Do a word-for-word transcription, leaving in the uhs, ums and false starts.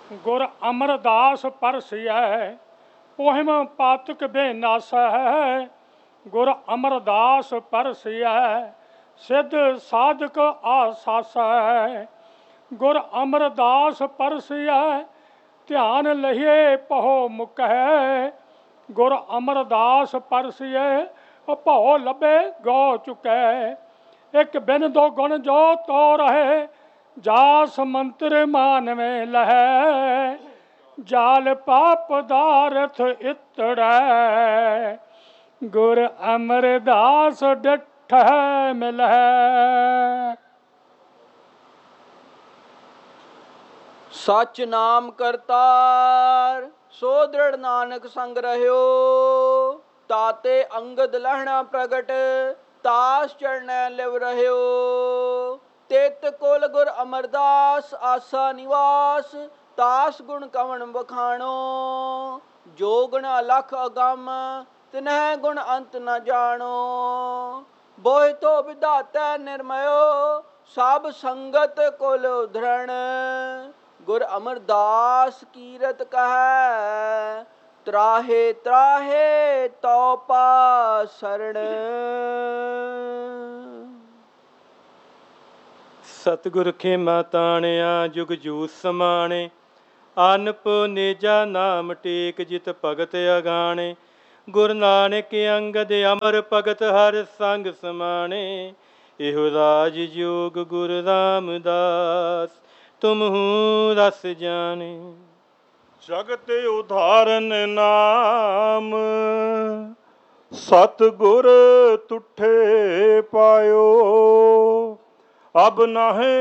ਗੁਰ ਅਮਰਦਾਸ ਪਰਸਿਐ ਪੋਹਿਮ ਪਾਤਕ ਬੇਨਾਸੈ। ਗੁਰ ਅਮਰਦਾਸ ਪਰਸਿਐ ਸਿੱਧ ਸਾਧਕ ਆਸਾਸੈ। ਗੁਰ ਅਮਰਦਾਸ ਪਰਸਿਐ ਧਿਆਨ ਲਹੀਏ ਪਹੁ ਮੁਕੈ। ਗੁਰ ਅਮਰਦਾਸ ਪਰਸਿਐ ਭਉ ਲੱਭੇ ਗਉ ਚੁਕੈ। ਇੱਕ ਬਿਨ ਦੋ ਗੁਣ ਜੋ ਤੋ ਰਹੇ ਜਾਸ ਮੰਤਰ ਮਾਨਵੇਂ ਲਹੈ। ਜਾਲ ਪਾਪ ਦਾਰਥ ਇਤੜੈ ਗੁਰ ਅਮਰਦਾਸ ਡਿਠੈ ਮਿਲੈ। ਸਚ ਨਾਮ ਕਰਤਾਰ ਸੋ ਦ੍ਰਿੜ ਨਾਨਕ ਸੰਗ ਰਹਿਓ। ਤਾਤੇ ਅੰਗਦ ਲਹਿਣਾ ਪ੍ਰਗਟ ਤਾਸ ਚੜਨੈ ਲਿਵ ਰਹਿਓ। ਤਿਤ ਕੁਲ ਗੁਰ ਅਮਰਦਾਸ ਆਸਾ ਨਿਵਾਸ ਤਾਸ ਗੁਣ ਕਵਣ ਬਖਾਣੋ। ਜੋ ਗੁਣ ਅਲਖ ਅਗੰਮ ਤਿਨਹਿ ਗੁਣ ਅੰਤ ਨ ਜਾਣੋ। ਬੋਹਿ ਤੋ ਵਿਧਾਤੈ ਨਿਰਮਯੋ ਸਭ ਸੰਗਤ ਕੁਲ ਉਧਰਣ। ਗੁਰ ਅਮਰਦਾਸ ਕੀਰਤ ਕਹੈ ਤਰਾਹੇ ਤਰਾਹੇ ਤਉ ਪਾ ਸਰਣ। ਸਤਿਗੁਰ ਖੇਮਾ ਤਾਣਿਆ ਜੁਗ ਜੂਸ ਸਮਾਣੇ। ਅਨਪ ਨੇਜਾ ਨਾਮ ਟੇਕ ਜਿਤ ਭਗਤ ਅਗਾਣੇ। ਗੁਰ ਨਾਨਕ ਅੰਗਦ ਅਮਰ ਭਗਤ ਹਰ ਸੰਗ ਸਮਾਣੇ। ਇਹੋ ਰਾਜ ਜੋਗ ਗੁਰ ਰਾਮਦਾਸ ਤੁਮਹੂ ਰਸ ਜਾਣੇ। ਜਗਤ ਉਧਾਰਨ ਨਾਮ ਸਤਿਗੁਰ ਤੁਠੇ ਪਾਇਓ। ਅਬ ਨਾਹਿ